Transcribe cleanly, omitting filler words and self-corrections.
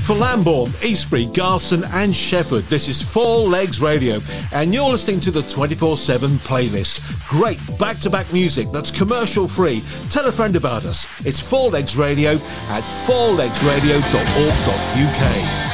For Lambourne, Eastbury, Garston and Shefford, this is Four Legs Radio, and you're listening to the 24/7 playlist. Great back-to-back music that's commercial-free. Tell a friend about us. It's Four Legs Radio at fourlegsradio.org.uk.